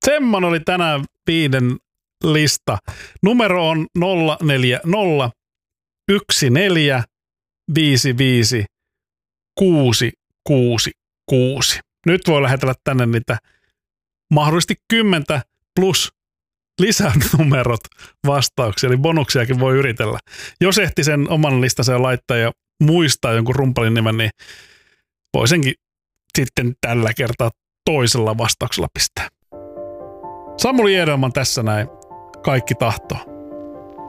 Semmoinen oli tänään 5 lista. Numero on 040 14 55 666. Nyt voi lähetellä tänne niitä mahdollisesti 10 plus lisänumerot vastauksia, eli bonuksiakin voi yritellä. Jos ehti sen oman listansa laittaa ja muistaa jonkun rumpalin nimen, niin voi senkin sitten tällä kertaa toisella vastauksella pistää. Samuli Edelman tässä näin. Kaikki tahtoo.